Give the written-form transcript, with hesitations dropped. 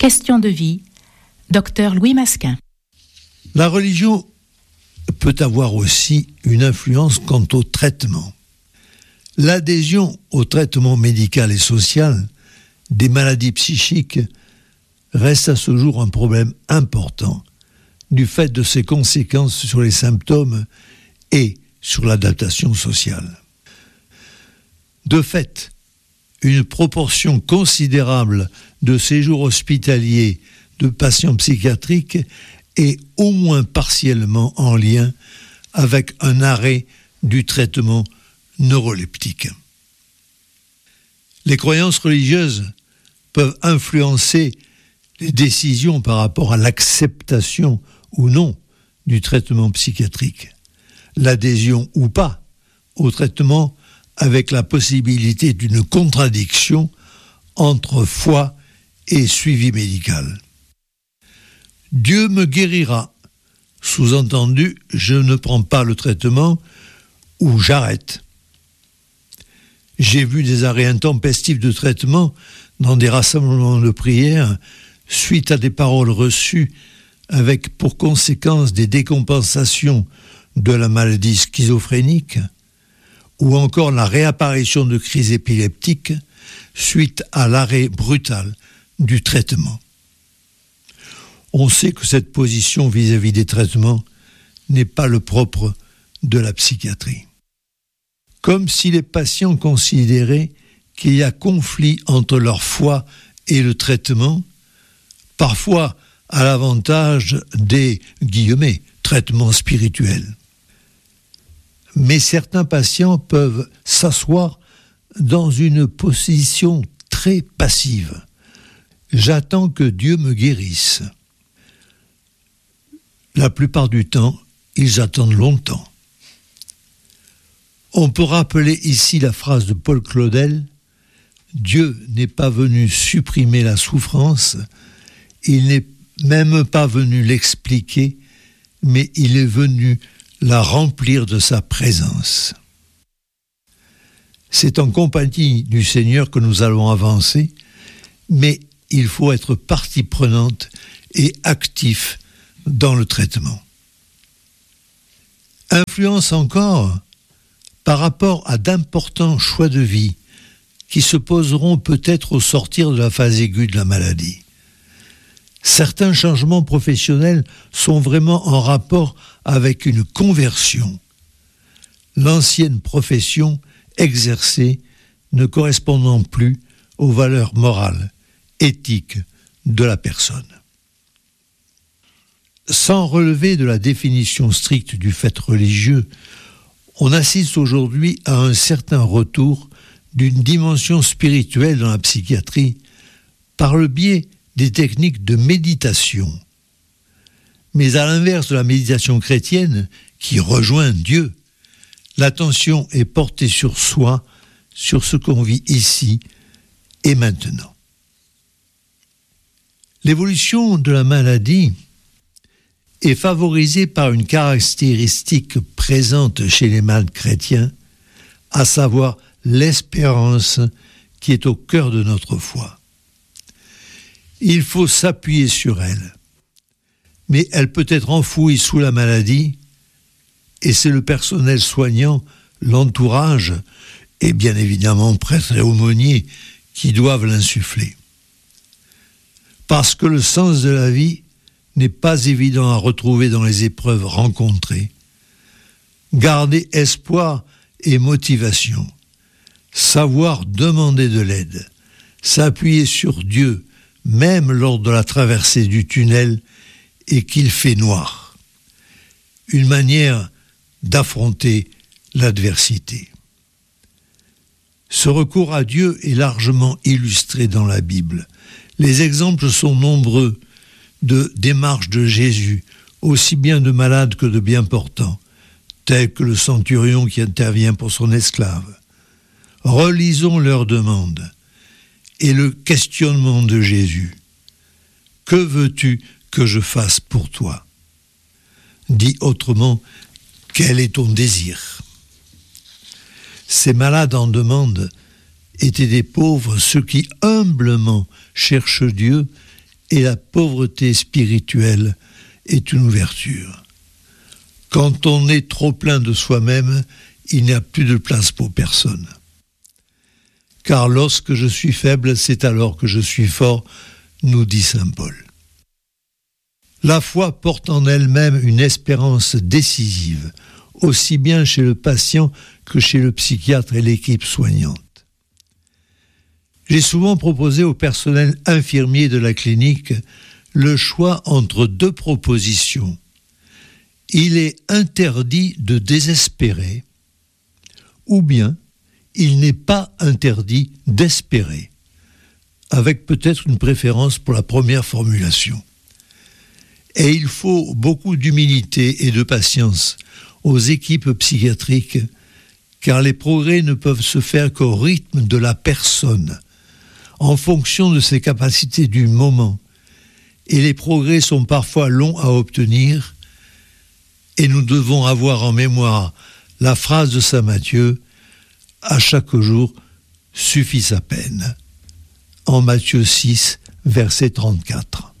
Question de vie, Dr Louis Masquin. La religion peut avoir aussi une influence quant au traitement. L'adhésion au traitement médical et social des maladies psychiques reste à ce jour un problème important du fait de ses conséquences sur les symptômes et sur l'adaptation sociale. De fait, une proportion considérable de séjours hospitaliers de patients psychiatriques est au moins partiellement en lien avec un arrêt du traitement neuroleptique. Les croyances religieuses peuvent influencer les décisions par rapport à l'acceptation ou non du traitement psychiatrique, l'adhésion ou pas au traitement avec la possibilité d'une contradiction entre foi et suivi médical. Dieu me guérira, sous-entendu, je ne prends pas le traitement ou j'arrête. J'ai vu des arrêts intempestifs de traitement dans des rassemblements de prière suite à des paroles reçues avec pour conséquence des décompensations de la maladie schizophrénique ou encore la réapparition de crises épileptiques suite à l'arrêt brutal du traitement. On sait que cette position vis-à-vis des traitements n'est pas le propre de la psychiatrie. Comme si les patients considéraient qu'il y a conflit entre leur foi et le traitement, parfois à l'avantage des « traitements spirituels ». Mais certains patients peuvent s'asseoir dans une position très passive. J'attends que Dieu me guérisse. La plupart du temps, ils attendent longtemps. On peut rappeler ici la phrase de Paul Claudel « Dieu n'est pas venu supprimer la souffrance, il n'est même pas venu l'expliquer, mais il est venu la remplir de sa présence. » C'est en compagnie du Seigneur que nous allons avancer, mais il faut être partie prenante et actif dans le traitement. Influence encore par rapport à d'importants choix de vie qui se poseront peut-être au sortir de la phase aiguë de la maladie. Certains changements professionnels sont vraiment en rapport avec une conversion. L'ancienne profession exercée ne correspondant plus aux valeurs morales, éthiques de la personne. Sans relever de la définition stricte du fait religieux, on assiste aujourd'hui à un certain retour d'une dimension spirituelle dans la psychiatrie par le biais des techniques de méditation. Mais à l'inverse de la méditation chrétienne, qui rejoint Dieu, l'attention est portée sur soi, sur ce qu'on vit ici et maintenant. L'évolution de la maladie est favorisée par une caractéristique présente chez les malades chrétiens, à savoir l'espérance qui est au cœur de notre foi. Il faut s'appuyer sur elle, mais elle peut être enfouie sous la maladie, et c'est le personnel soignant, l'entourage, et bien évidemment prêtres et aumôniers qui doivent l'insuffler. Parce que le sens de la vie n'est pas évident à retrouver dans les épreuves rencontrées. Garder espoir et motivation, savoir demander de l'aide, s'appuyer sur Dieu, même lors de la traversée du tunnel et qu'il fait noir. Une manière d'affronter l'adversité. Ce recours à Dieu est largement illustré dans la Bible. Les exemples sont nombreux de démarches de Jésus, aussi bien de malades que de bien portants, tels que le centurion qui intervient pour son esclave. Relisons leurs demandes et le questionnement de Jésus. « Que veux-tu que je fasse pour toi ?» Dit autrement, « Quel est ton désir ?» Ces malades en demande étaient des pauvres, ceux qui humblement cherchent Dieu et la pauvreté spirituelle est une ouverture. Quand on est trop plein de soi-même, il n'y a plus de place pour personne. Car lorsque je suis faible, c'est alors que je suis fort, nous dit saint Paul. La foi porte en elle-même une espérance décisive, aussi bien chez le patient que chez le psychiatre et l'équipe soignante. J'ai souvent proposé au personnel infirmier de la clinique le choix entre deux propositions. Il est interdit de désespérer, ou bien il n'est pas interdit d'espérer, avec peut-être une préférence pour la première formulation. Et il faut beaucoup d'humilité et de patience aux équipes psychiatriques, car les progrès ne peuvent se faire qu'au rythme de la personne, en fonction de ses capacités du moment. Et les progrès sont parfois longs à obtenir, et nous devons avoir en mémoire la phrase de saint Matthieu « À chaque jour suffit sa peine » en Matthieu 6, verset 34.